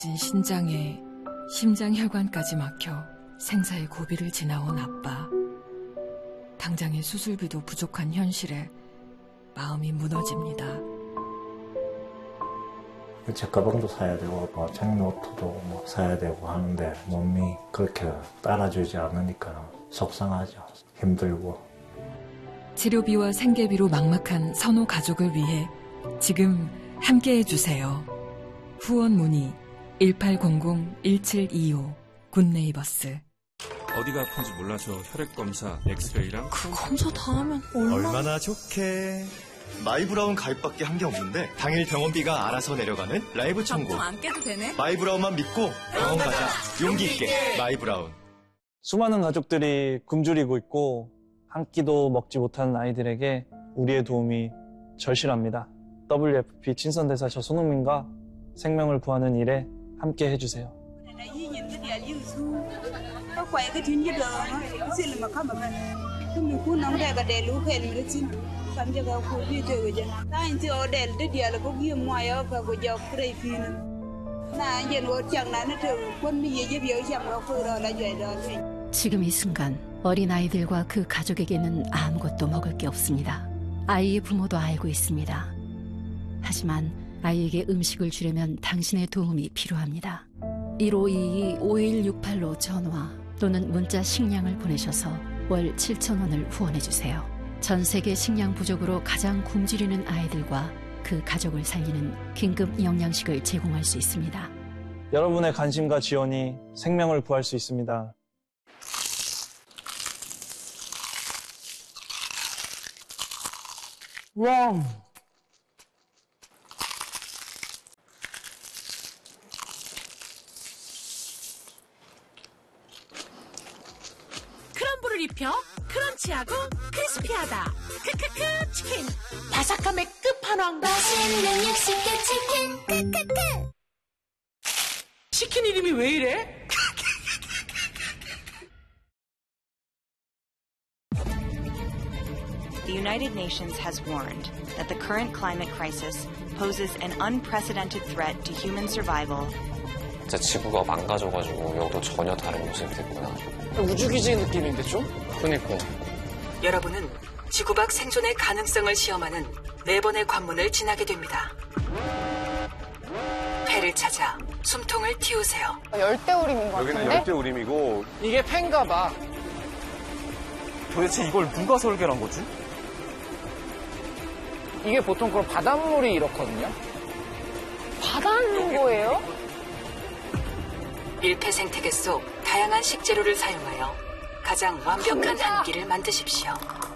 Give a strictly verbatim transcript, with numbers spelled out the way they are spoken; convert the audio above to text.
신장에 심장혈관까지 막혀 생사의 고비를 지나온 아빠. 당장의 수술비도 부족한 현실에 마음이 무너집니다. 제 가방도 사야 되고 뭐 책노트도 뭐 사야 되고 하는데 몸이 그렇게 따라주지 않으니까 속상하죠. 힘들고. 치료비와 생계비로 막막한 선호 가족을 위해 지금 함께해 주세요. 후원 문의 일팔공공 일칠이오 굿네이버스. 어디가 아픈지 몰라서 혈액검사, 엑스레이랑 그 검사 다 하면 얼마나... 얼마나 좋게. 마이브라운 가입밖에 한 게 없는데 당일 병원비가 알아서 내려가는 라이브 청구. 안 깨도 되네. 마이브라운만 믿고 병원 가자. 용기 있게 마이브라운. 수많은 가족들이 굶주리고 있고 한 끼도 먹지 못하는 아이들에게 우리의 도움이 절실합니다. 더블유에프피 친선대사 저 손흥민과 생명을 구하는 일에 함께 해주세요. 지금 이 순간 어린아이들과 그 가족에게는 아무것도 먹을 게 없습니다. 아이의 부모도 알고 있습니다. 하지만 아이에게 음식을 주려면 당신의 도움이 필요합니다. 일오이이 오일육팔로 전화 또는 문자 식량을 보내셔서 월 칠천 원을 후원해주세요. 전 세계 식량 부족으로 가장 굶주리는 아이들과 그 가족을 살리는 긴급 영양식을 제공할 수 있습니다. 여러분의 관심과 지원이 생명을 구할 수 있습니다. 와. 크럼블을 입혀 크런치하고 크리스피하다. 크크크 치킨. 바삭함의 끝판왕. 맛있는 육식의 치킨. 크크크. 치킨 이름이 왜 이래? The United Nations has warned that the current climate crisis poses an unprecedented threat to human survival. 진짜 지구가 망가져가지고 여기도 전혀 다른 모습이 됐구나. 우주기지 느낌인데 좀? 그니까. 여러분은 지구 밖 생존의 가능성을 시험하는 네 번의 관문을 지나게 됩니다. 배를 찾아 숨통을 틔우세요. 열대우림인 것 같은데? 여기는 열대우림이고 이게 폐인가 봐. 도대체 이걸 누가 설계한 거지? 이게 보통 그럼 바닷물이 이렇거든요? 바다는 거예요? 밀폐 생태계 속 다양한 식재료를 사용하여 가장 완벽한 한 끼를 만드십시오.